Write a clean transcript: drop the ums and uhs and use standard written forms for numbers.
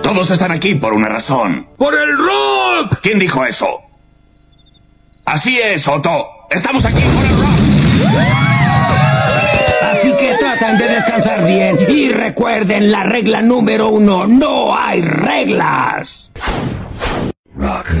Todos están aquí por una razón. ¡Por el rock! ¿Quién dijo eso? Así es, Otto. Estamos aquí por el rock. Así que tratan de descansar bien y recuerden la regla número 1, no hay reglas.